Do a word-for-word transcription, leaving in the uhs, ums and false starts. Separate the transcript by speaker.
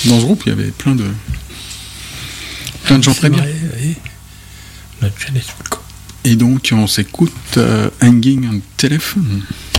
Speaker 1: Dans ce groupe, il y avait plein de, plein de gens très bien.
Speaker 2: Oui.
Speaker 1: Et donc, on s'écoute euh, Hanging on Telephone.